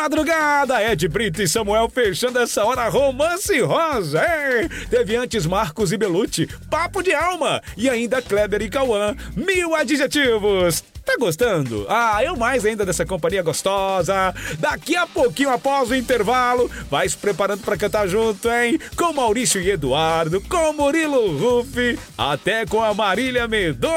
madrugada, Ed Brito e Samuel fechando essa hora romance rosa. Teve antes Marcos e Belucci, papo de alma. E ainda Kleber e Cauã, 1000 adjetivos. Tá gostando? Eu mais ainda dessa companhia gostosa. Daqui a pouquinho, após o intervalo, vai se preparando pra cantar junto, hein? Com Maurício e Eduardo, com Murilo Ruff, até com a Marília Mendonça.